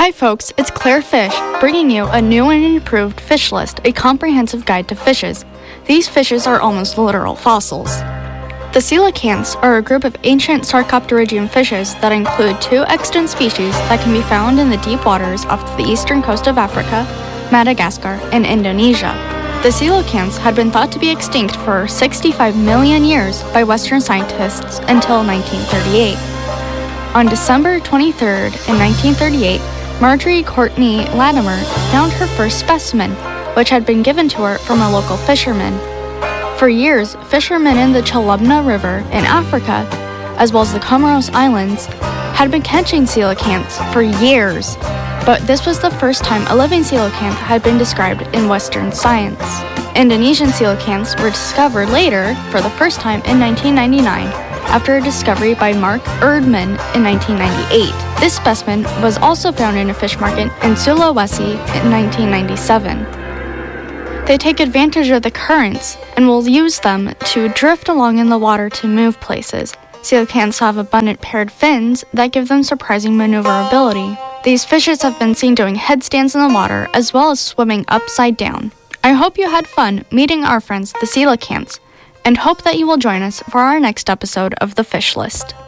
Hi folks, it's Claire Fish, bringing you a new and improved fish list, a comprehensive guide to fishes. These fishes are almost literal fossils. The coelacanths are a group of ancient Sarcopterygian fishes that include 2 extant species that can be found in the deep waters off the eastern coast of Africa, Madagascar, and Indonesia. The coelacanths had been thought to be extinct for 65 million years by Western scientists until 1938. On December 23rd, in 1938, Marjorie Courtney Latimer found her first specimen, which had been given to her from a local fisherman. For years, fishermen in the Chalumna River in Africa, as well as the Comoros Islands, had been catching coelacanths for years, but this was the first time a living coelacanth had been described in Western science. Indonesian coelacanths were discovered later for the first time in 1999, after a discovery by Mark Erdman in 1998. This specimen was also found in a fish market in Sulawesi in 1997. They take advantage of the currents and will use them to drift along in the water to move places. Coelacanths have abundant paired fins that give them surprising maneuverability. These fishes have been seen doing headstands in the water as well as swimming upside down. I hope you had fun meeting our friends, the coelacanths, and hope that you will join us for our next episode of The Fish List.